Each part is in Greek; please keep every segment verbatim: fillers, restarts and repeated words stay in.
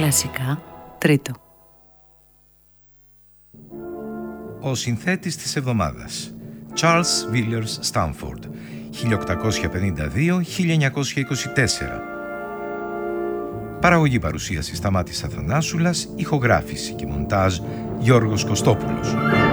Κλασικά τρίτο. Ο συνθέτης της εβδομάδας, Charles Villiers Stanford, χίλια οκτακόσια πενήντα δύο με χίλια εννιακόσια είκοσι τέσσερα. Παραγωγή παρουσίαση Σταμάτης Αθανάσουλας, ηχογράφηση και μοντάζ Γιώργος Κωστόπουλος.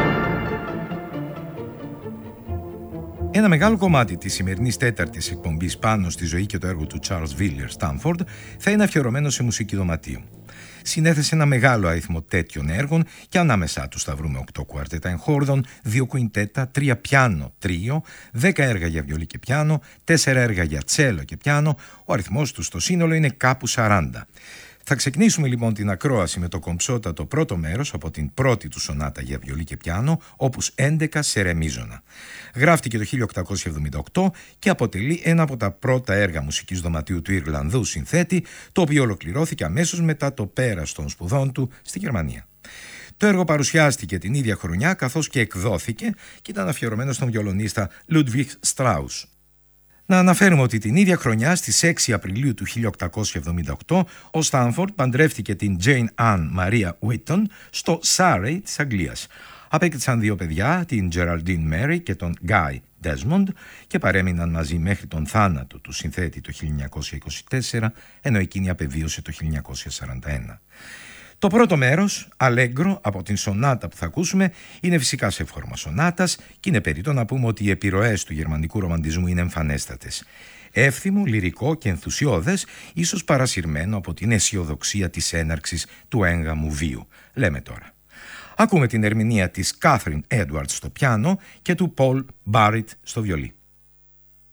Ένα μεγάλο κομμάτι της σημερινής τέταρτης εκπομπής πάνω στη ζωή και το έργο του Charles Villiers Stanford θα είναι αφιερωμένο σε μουσική δωματίου. Συνέθεσε ένα μεγάλο αριθμό τέτοιων έργων και ανάμεσά τους θα βρούμε οκτώ κουαρτέτα εγχόρδων, δύο κουιντέτα, τρία πιάνο τρίο, δέκα έργα για βιολί και πιάνο, τέσσερα έργα για τσέλο και πιάνο. Ο αριθμός τους στο σύνολο είναι κάπου σαράντα. Θα ξεκινήσουμε λοιπόν την ακρόαση με το κομψότατο πρώτο μέρος από την πρώτη του σονάτα για βιολί και πιάνο, όπους έντεκα σε ρε μίζωνα. Γράφτηκε το χίλια οκτακόσια εβδομήντα οκτώ και αποτελεί ένα από τα πρώτα έργα μουσικής δωματίου του Ιρλανδού συνθέτη, το οποίο ολοκληρώθηκε αμέσως μετά το πέρας των σπουδών του στη Γερμανία. Το έργο παρουσιάστηκε την ίδια χρονιά καθώς και εκδόθηκε και ήταν αφιερωμένο στον βιολονίστα Ludwig Strauss. Να αναφέρουμε ότι την ίδια χρονιά, στις έξι Απριλίου του χίλια οκτακόσια εβδομήντα οκτώ, ο Στάνφορντ παντρεύτηκε την Jane Ann Maria Whitton στο Surrey της Αγγλίας. Απέκτησαν δύο παιδιά, την Geraldine Mary και τον Guy Desmond, και παρέμειναν μαζί μέχρι τον θάνατο του συνθέτη το χίλια εννιακόσια είκοσι τέσσερα, ενώ εκείνη απεβίωσε το χίλια εννιακόσια σαράντα ένα. Το πρώτο μέρος, Allegro, από την σονάτα που θα ακούσουμε, είναι φυσικά σε φόρμα σονάτας και είναι περίττο να πούμε ότι οι επιρροές του γερμανικού ρομαντισμού είναι εμφανέστατες. Εύθυμο, λυρικό και ενθουσιώδες, ίσως παρασυρμένο από την αισιοδοξία της έναρξης του έγγαμου βίου. Λέμε τώρα. Ακούμε την ερμηνεία της Catherine Edwards στο πιάνο και του Paul Barrett στο βιολί.